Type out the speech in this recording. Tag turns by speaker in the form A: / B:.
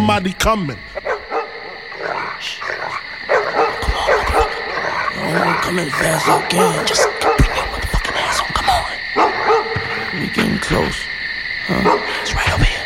A: Somebody coming.
B: Come in fast as I can. Just bring your motherfucking ass on. Come on. We getting close. Huh? It's right over here.